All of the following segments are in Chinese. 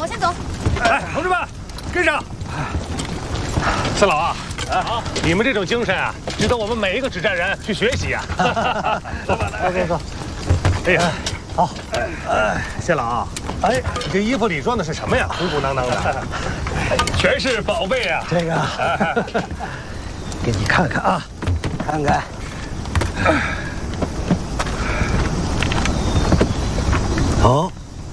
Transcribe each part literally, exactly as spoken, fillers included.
往前走。 哎，同志们，跟上！四老啊，好，你们这种精神啊，值得我们每一个指战人去学习啊！走吧，来，走走。哎呀，好，哎，谢老啊，哎，你这衣服里装的是什么呀？鼓鼓囊囊的，全是宝贝啊！ 这个，给你看看啊，看看。好，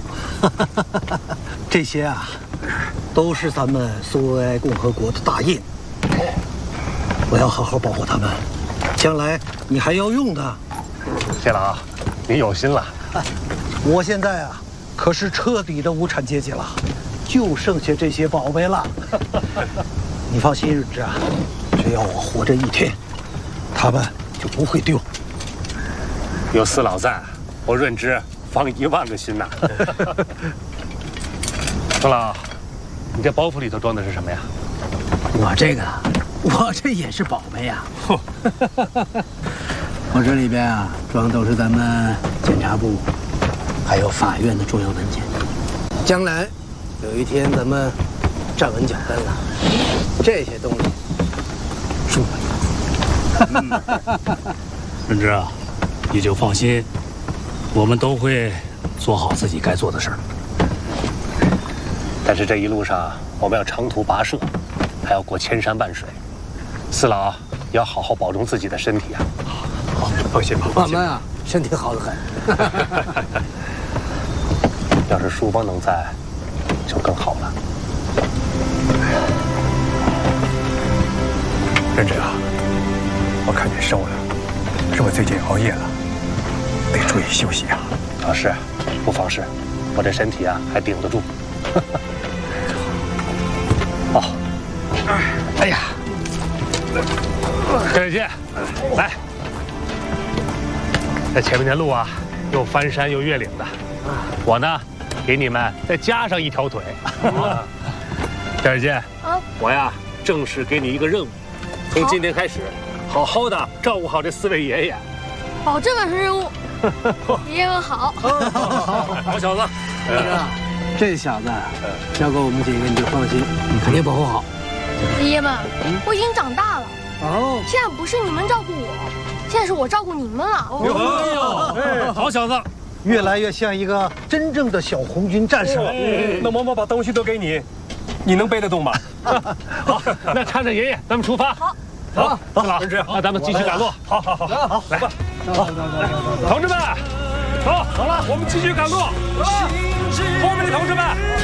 这些啊，都是咱们苏维埃共和国的大印。我要好好保护他们，将来你还要用的。 谢老啊，你有心了。 我现在啊，可是彻底的无产阶级了，就剩下这些宝贝了。你放心，润之啊，只要我活着一天，他们就不会丢。 有四老在，我润之放一万个心呐。四老，你这包袱里头装的是什么呀？ 我这个，我这也是宝贝呀。我这里边啊，装都是咱们检察部，还有法院的重要文件。将来有一天咱们站稳脚跟了，这些东西是我的。 润之啊，你就放心，我们都会做好自己该做的事儿。 但是这一路上我们要长途跋涉，还要过千山万水，四老要好好保重自己的身体啊！好，放心吧， 我们啊，身体好得很。 要是书包能在，就更好了。 润之啊，我看你瘦了，是我最近熬夜了，得注意休息啊。 啊，是，不妨事，我这身体啊还顶得住。哦，哎呀，再见，来，这前面的路啊，又翻山又越岭的，我呢，给你们再加上一条腿。戴尔健，啊，我呀，正式给你一个任务，从今天开始，好好的照顾好这四位爷爷。 保证完成任务。爷爷们好。 好小子， 是啊，这小子交给我们几个你就放心，你肯定保护好。 爷爷们，我已经长大了， 哦， 现在不是你们照顾我，现在是我照顾你们了。 哎呦，好小子， 越来越像一个真正的小红军战士了。 那嬷嬷把东西都给你，你能背得动吗？ 好，那看着爷爷，咱们出发。好，好，四老，那咱们继续赶路。好好好，好，来吧，好，同志们，走，好了，我们继续赶路。后面的同志们，